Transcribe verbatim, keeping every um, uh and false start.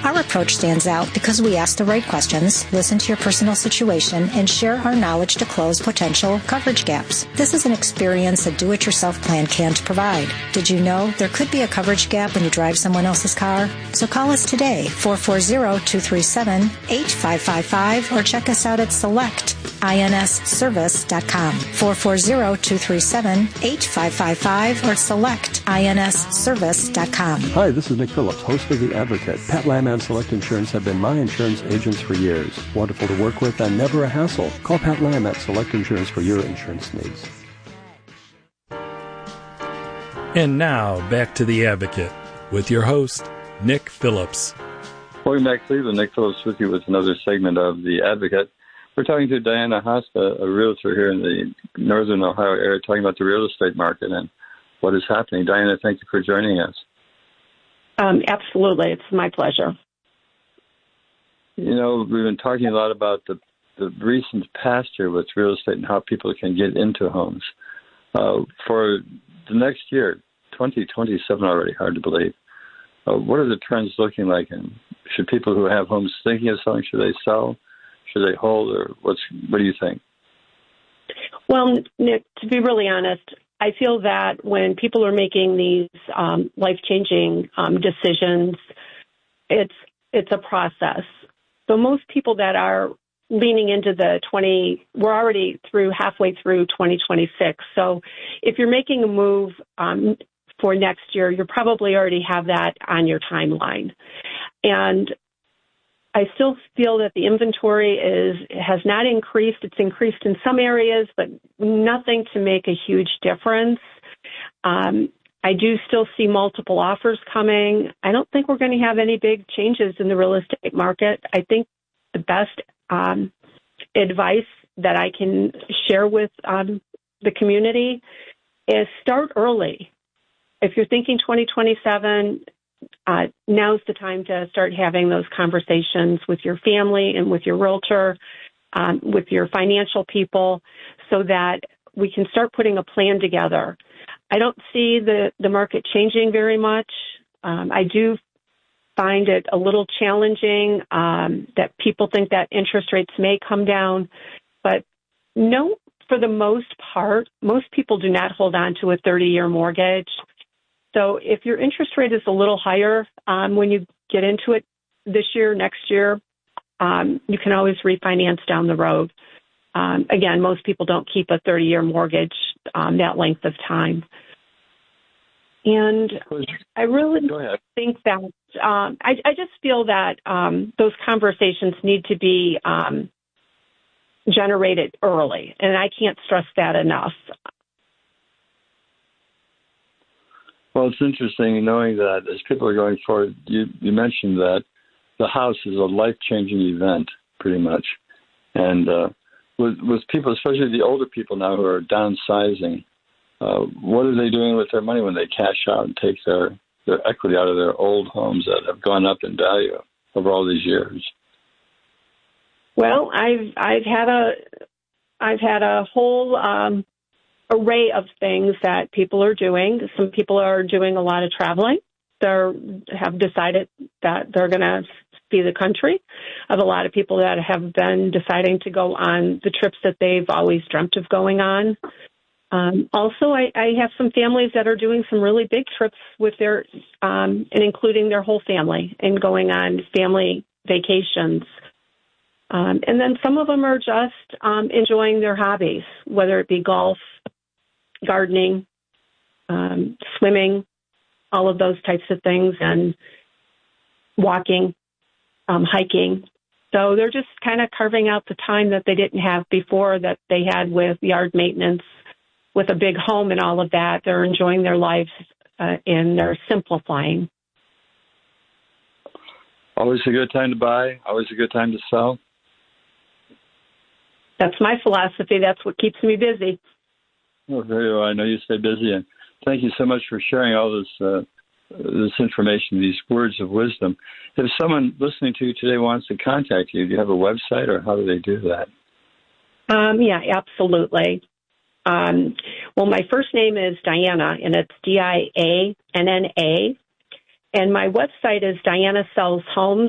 Our approach stands out because we ask the right questions, listen to your personal situation, and share our knowledge to close potential coverage gaps. This is an experience a do-it-yourself plan can't provide. Did you know there could be a coverage gap when you drive someone else's car? So call us today, four four zero, two three seven, eight five five five, or check us out at select ins service dot com, four four zero, two three seven, eight five five five, or select ins service dot com. Hi, this is Nick Phillips, host of The Advocate. Pat Lamb and Select Insurance have been my insurance agents for years. Wonderful to work with and never a hassle. Call Pat Lamb at Select Insurance for your insurance needs. And now, back to The Advocate with your host, Nick Phillips. Welcome back, Cleveland. Nick Phillips with you with another segment of The Advocate. We're talking to Diana Hosta, a realtor here in the northern Ohio area, talking about the real estate market and what is happening. Diana, thank you for joining us. Um, absolutely. It's my pleasure. You know, we've been talking a lot about the, the recent past year with real estate and how people can get into homes. Uh, for the next year, twenty twenty-seven already, hard to believe. Uh, what are the trends looking like? And should people who have homes thinking of selling, should they sell? Should they hold? Or what's, what do you think? Well, Nick, to be really honest, I feel that when people are making these um, life-changing um, decisions, it's it's a process. So most people that are leaning into the twenty, we're already through halfway through twenty twenty-six. So if you're making a move um, for next year, you probably already have that on your timeline. And I still feel that the inventory is has not increased. It's increased in some areas, but nothing to make a huge difference. Um, I do still see multiple offers coming. I don't think we're going to have any big changes in the real estate market. I think the best um, advice that I can share with um, the community is start early. If you're thinking twenty twenty-seven, Uh, now's the time to start having those conversations with your family and with your realtor, um, with your financial people, so that we can start putting a plan together. I don't see the, the market changing very much. Um, I do find it a little challenging um, that people think that interest rates may come down, but no, for the most part, most people do not hold on to a thirty-year mortgage. So if your interest rate is a little higher um, when you get into it this year, next year, um, you can always refinance down the road. Um, again, most people don't keep a thirty-year mortgage um, that length of time. And I really think that um, I, I just feel that um, those conversations need to be um, generated early, and I can't stress that enough. Well, it's interesting knowing that as people are going forward, you, you mentioned that the house is a life-changing event, pretty much. And uh, with, with people, especially the older people now who are downsizing, uh, what are they doing with their money when they cash out and take their, their equity out of their old homes that have gone up in value over all these years? Well, I've I've had a I've had a whole um, array of things that people are doing. Some people are doing a lot of traveling. They have decided that they're going to see the country. I have a lot of people that have been deciding to go on the trips that they've always dreamt of going on. Um, also, I, I have some families that are doing some really big trips with their, um, and including their whole family, and going on family vacations. Um, and then some of them are just um, enjoying their hobbies, whether it be golf, gardening, um, swimming, all of those types of things, and walking, um, hiking. So they're just kind of carving out the time that they didn't have before, that they had with yard maintenance, with a big home and all of that. They're enjoying their lives uh, and they're simplifying. Always a good time to buy, always a good time to sell. That's my philosophy. That's what keeps me busy. Oh, very well. I know you stay busy, and thank you so much for sharing all this uh, this information, these words of wisdom. If someone listening to you today wants to contact you, do you have a website, or how do they do that? Um, yeah, absolutely. Um, well, my first name is Diana, and it's D I A N N A, and my website is Diana Sells Homes.